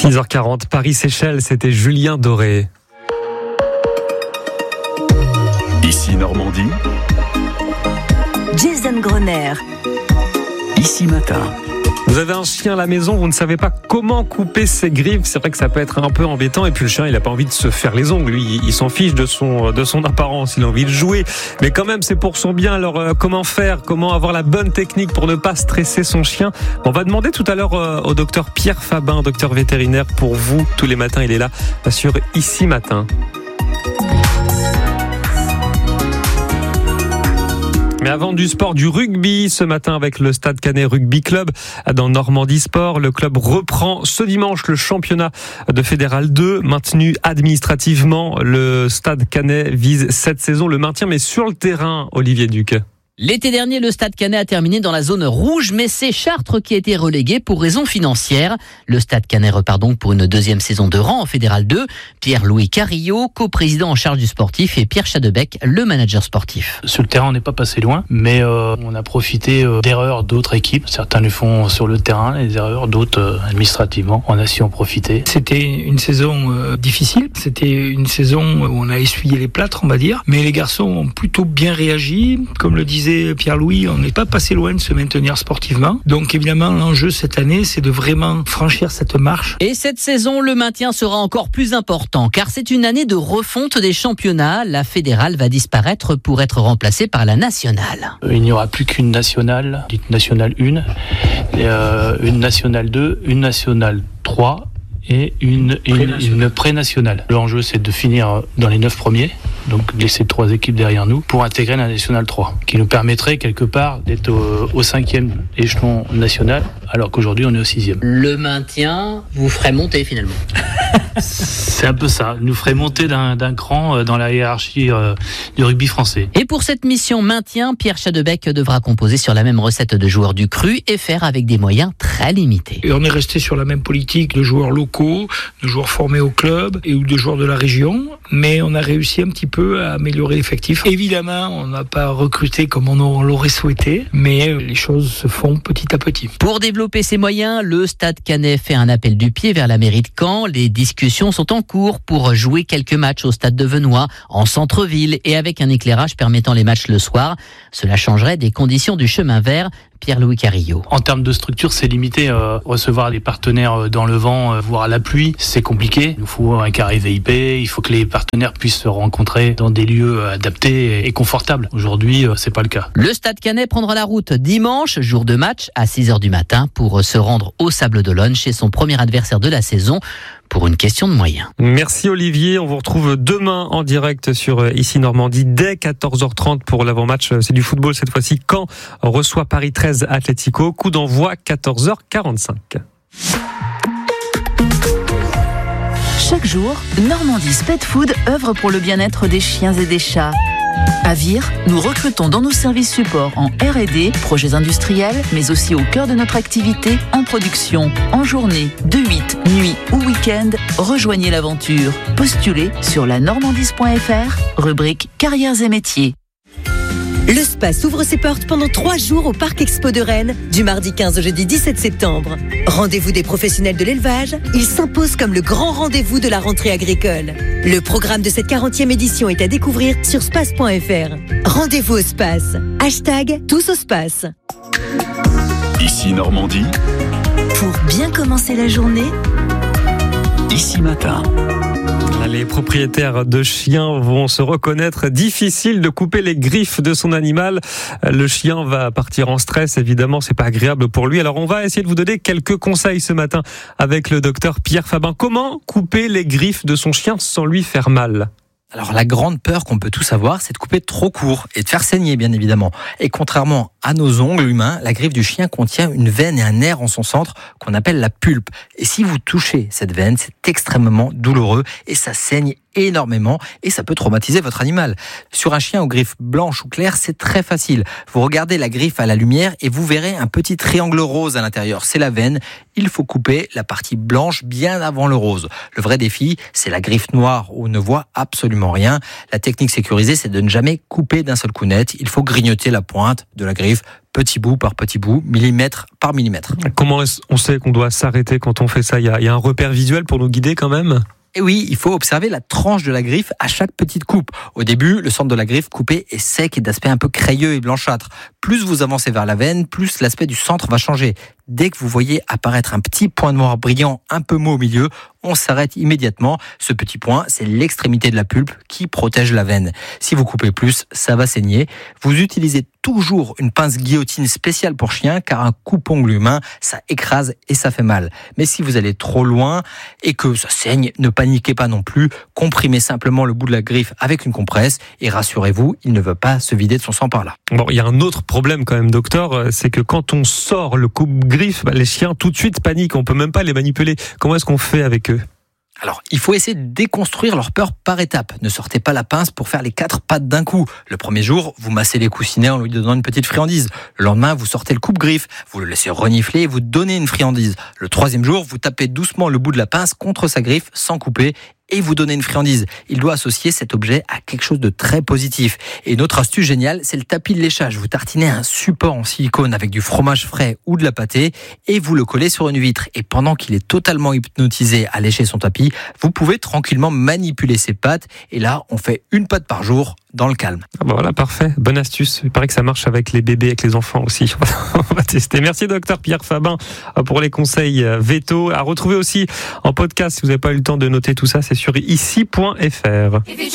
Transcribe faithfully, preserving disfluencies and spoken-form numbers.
six heures quarante, Paris-Seychelles, c'était Julien Doré. Ici Normandie. Jason Grenier. Ici Matin. Vous avez un chien à la maison, vous ne savez pas comment couper ses griffes. C'est vrai que ça peut être un peu embêtant. Et puis le chien, il n'a pas envie de se faire les ongles. Lui, il s'en fiche de son, de son apparence. Il a envie de jouer. Mais quand même, c'est pour son bien. Alors, euh, comment faire? Comment avoir la bonne technique pour ne pas stresser son chien? On va demander tout à l'heure euh, au docteur Pierre Fabin, docteur vétérinaire pour vous. Tous les matins, il est là sur Ici Matin. Mais avant du sport, du rugby, ce matin avec le Stade Canet Rugby Club dans Normandie Sport. Le club reprend ce dimanche le championnat de Fédéral deux, maintenu administrativement. Le Stade Canet vise cette saison le maintien, mais sur le terrain, Olivier Duc. L'été dernier, le Stade Canet a terminé dans la zone rouge, mais c'est Chartres qui a été relégué pour raisons financières. Le Stade Canet repart donc pour une deuxième saison de rang en Fédéral deux. Pierre-Louis Carillot, coprésident en charge du sportif, et Pierre Chadebec, le manager sportif. Sur le terrain, on n'est pas passé loin, mais euh, on a profité euh, d'erreurs d'autres équipes. Certains le font sur le terrain, les erreurs, d'autres euh, administrativement. On a su en profiter. C'était une saison euh, difficile. C'était une saison où on a essuyé les plâtres, on va dire. Mais les garçons ont plutôt bien réagi. Comme le disait Pierre-Louis, on n'est pas passé loin de se maintenir sportivement. Donc évidemment, l'enjeu cette année, c'est de vraiment franchir cette marche. Et cette saison, le maintien sera encore plus important, car c'est une année de refonte des championnats. La fédérale va disparaître pour être remplacée par la nationale. Il n'y aura plus qu'une nationale, dite nationale un, euh, une nationale deux, une nationale trois et une, une, une pré-nationale. L'enjeu, c'est de finir dans les neuf premiers, donc laisser trois équipes derrière nous, pour intégrer la nationale trois, qui nous permettrait quelque part d'être au, au cinquième échelon national, alors qu'aujourd'hui on est au sixième. Le maintien vous ferait monter finalement. C'est un peu ça, nous ferait monter d'un, d'un cran dans la hiérarchie euh, du rugby français. Et pour cette mission maintien, Pierre Chadebec devra composer sur la même recette de joueurs du cru et faire avec des moyens très limités. Et on est resté sur la même politique de joueurs locaux, de joueurs formés au club et ou de joueurs de la région, mais on a réussi un petit peu à améliorer l'effectif. Évidemment, on n'a pas recruté comme on l'aurait souhaité, mais les choses se font petit à petit. Pour développer ses moyens, le Stade Canet fait un appel du pied vers la mairie de Caen. Les discussions sont en cours pour jouer quelques matchs au Stade de Venoy, en centre-ville et avec un éclairage permettant les matchs le soir. Cela changerait des conditions du chemin vert. Pierre-Louis Carillot. En termes de structure, c'est limité. Euh, recevoir les partenaires dans le vent, euh, voire à la pluie, c'est compliqué. Il nous faut un carré V I P, il faut que les partenaires puissent se rencontrer dans des lieux adaptés et confortables. Aujourd'hui, euh, c'est pas le cas. Le Stade Canet prendra la route dimanche, jour de match, à six heures du matin, pour se rendre au Sables-d'Olonne chez son premier adversaire de la saison, pour une question de moyens. Merci Olivier, on vous retrouve demain en direct sur Ici Normandie dès quatorze heures trente pour l'avant-match. C'est du football cette fois-ci. Caen reçoit Paris treize Atlético. Coup d'envoi quatorze heures quarante-cinq. Chaque jour, Normandie's Pet Food œuvre pour le bien-être des chiens et des chats. À Vire, nous recrutons dans nos services supports en R et D, projets industriels, mais aussi au cœur de notre activité, en production, en journée, de huit, nuit ou week-end. Rejoignez l'aventure. Postulez sur la normandise point f r, rubrique carrières et métiers. Le Spa s'ouvre ses portes pendant trois jours au Parc Expo de Rennes, du mardi quinze au jeudi dix-sept septembre. Rendez-vous des professionnels de l'élevage, il s'impose comme le grand rendez-vous de la rentrée agricole. Le programme de cette quarantième édition est à découvrir sur space point f r. Rendez-vous au Space. Hashtag tous au Space. Ici Normandie. Pour bien commencer la journée, Ici Matin. Les propriétaires de chiens vont se reconnaître. Difficile de couper les griffes de son animal. Le chien va partir en stress. Évidemment, c'est pas agréable pour lui. Alors, on va essayer de vous donner quelques conseils ce matin avec le docteur Pierre Fabin. Comment couper les griffes de son chien sans lui faire mal ? Alors la grande peur qu'on peut tous avoir, c'est de couper trop court et de faire saigner, bien évidemment. Et contrairement à nos ongles humains, la griffe du chien contient une veine et un nerf en son centre qu'on appelle la pulpe. Et si vous touchez cette veine, c'est extrêmement douloureux et ça saigne énormément et ça peut traumatiser votre animal. Sur un chien aux griffes blanches ou claires, c'est très facile. Vous regardez la griffe à la lumière et vous verrez un petit triangle rose à l'intérieur. C'est la veine. Il faut couper la partie blanche bien avant le rose. Le vrai défi, c'est la griffe noire où on ne voit absolument rien. La technique sécurisée, c'est de ne jamais couper d'un seul coup net. Il faut grignoter la pointe de la griffe, petit bout par petit bout, millimètre par millimètre. Comment on sait qu'on doit s'arrêter quand on fait ça ? Il y a, il y a un repère visuel pour nous guider quand même ? Et oui, il faut observer la tranche de la griffe à chaque petite coupe. Au début, le centre de la griffe coupée est sec et d'aspect un peu crayeux et blanchâtre. Plus vous avancez vers la veine, plus l'aspect du centre va changer. Dès que vous voyez apparaître un petit point noir brillant un peu mou au milieu, on s'arrête immédiatement. Ce petit point, c'est l'extrémité de la pulpe qui protège la veine. Si vous coupez plus, ça va saigner. Vous utilisez toujours une pince guillotine spéciale pour chien, car un coupe-ongle humain, ça écrase et ça fait mal. Mais si vous allez trop loin et que ça saigne, ne paniquez pas non plus. Comprimez simplement le bout de la griffe avec une compresse et rassurez-vous, il ne veut pas se vider de son sang par là. Bon, il y a un autre problème quand même, docteur, c'est que quand on sort le coupe-griffe, bah, les chiens tout de suite paniquent. On peut même pas les manipuler. Comment est-ce qu'on fait avec eux ? Alors, il faut essayer de déconstruire leur peur par étapes. Ne sortez pas la pince pour faire les quatre pattes d'un coup. Le premier jour, vous massez les coussinets en lui donnant une petite friandise. Le lendemain, vous sortez le coupe-griffe, vous le laissez renifler et vous donnez une friandise. Le troisième jour, vous tapez doucement le bout de la pince contre sa griffe sans couper et vous donnez une friandise. Il doit associer cet objet à quelque chose de très positif. Et une autre astuce géniale, c'est le tapis de léchage. Vous tartinez un support en silicone avec du fromage frais ou de la pâtée et vous le collez sur une vitre. Et pendant qu'il est totalement hypnotisé à lécher son tapis, vous pouvez tranquillement manipuler ses pattes. Et là, on fait une patte par jour dans le calme. Ah bah voilà, parfait. Bonne astuce. Il paraît que ça marche avec les bébés, avec les enfants aussi. On va tester. Merci docteur Pierre Fabin pour les conseils veto. À retrouver aussi en podcast si vous n'avez pas eu le temps de noter tout ça, c'est sur ici point f r.